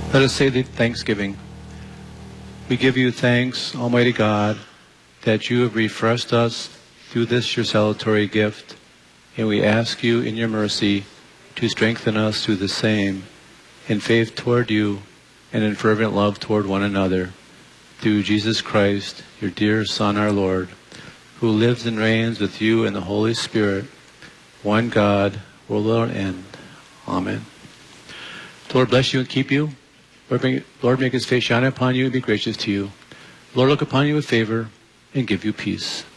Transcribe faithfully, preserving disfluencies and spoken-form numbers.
Let us say the thanksgiving. We give you thanks, Almighty God, that you have refreshed us through this your salutary gift, and we ask you in your mercy to strengthen us through the same, in faith toward you and in fervent love toward one another, through Jesus Christ, your dear Son, our Lord, who lives and reigns with you in the Holy Spirit, one God, world without end. Amen. The Lord bless you and keep you. Lord make, Lord, make his face shine upon you and be gracious to you. Lord, look upon you with favor and give you peace.